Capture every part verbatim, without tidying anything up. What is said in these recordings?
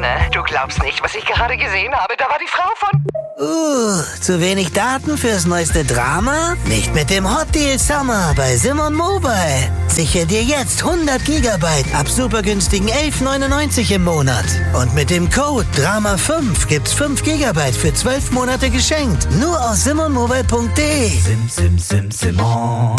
Junge, du glaubst nicht, was ich gerade gesehen habe. Da war die Frau von... Uh, zu wenig Daten fürs neueste Drama? Nicht mit dem Hot Deal Summer bei Simon Mobile. Sichere dir jetzt hundert Gigabyte ab super günstigen elf neunundneunzig im Monat. Und mit dem Code Drama fünf gibt's fünf Gigabyte für zwölf Monate geschenkt. Nur aus simon mobile punkt de. Sim, sim, sim, Simon.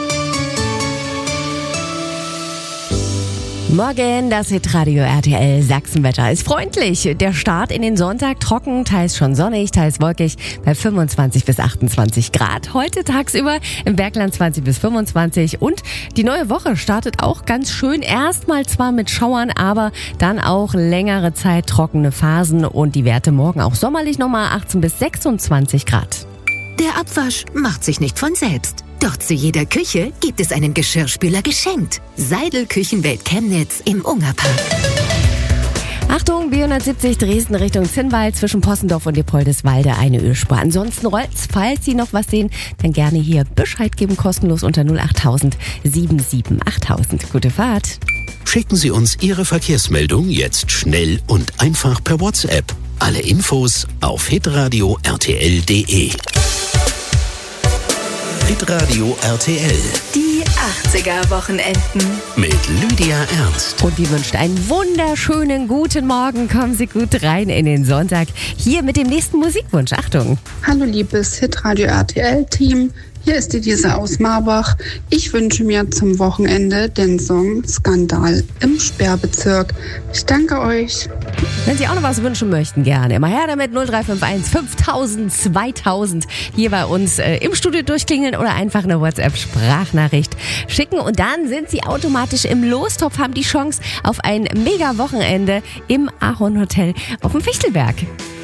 Morgen, das Hitradio R T L Sachsenwetter ist freundlich. Der Start in den Sonntag trocken, teils schon sonnig, teils wolkig bei fünfundzwanzig bis achtundzwanzig Grad. Heute tagsüber im Bergland zwanzig bis fünfundzwanzig und die neue Woche startet auch ganz schön. Erstmal zwar mit Schauern, aber dann auch längere Zeit trockene Phasen und die Werte morgen auch sommerlich nochmal achtzehn bis sechsundzwanzig Grad. Der Abwasch macht sich nicht von selbst. Doch zu jeder Küche gibt es einen Geschirrspüler geschenkt. Seidel Küchenwelt Chemnitz im Ungerpark. Achtung, B hundertsiebzig Dresden Richtung Zinnwald zwischen Possendorf und Diepoldeswalde eine Ölspur. Ansonsten rollt's, falls Sie noch was sehen, dann gerne hier Bescheid geben, kostenlos unter null achttausend siebenundsiebzig achttausend. Gute Fahrt. Schicken Sie uns Ihre Verkehrsmeldung jetzt schnell und einfach per WhatsApp. Alle Infos auf hitradio r t l punkt de. Hitradio R T L. Die achtziger-Wochenenden. Mit Lydia Ernst. Und die wünscht einen wunderschönen guten Morgen. Kommen Sie gut rein in den Sonntag. Hier mit dem nächsten Musikwunsch. Achtung. Hallo liebes Hitradio R T L-Team. Hier ist die Diese aus Marbach. Ich wünsche mir zum Wochenende den Song Skandal im Sperrbezirk. Ich danke euch. Wenn Sie auch noch was wünschen möchten, gerne. Immer her damit null drei fünf eins fünftausend zweitausend hier bei uns äh, im Studio durchklingeln oder einfach eine WhatsApp-Sprachnachricht schicken. Und dann sind Sie automatisch im Lostopf, haben die Chance auf ein Mega-Wochenende im Ahorn Hotel auf dem Fichtelberg.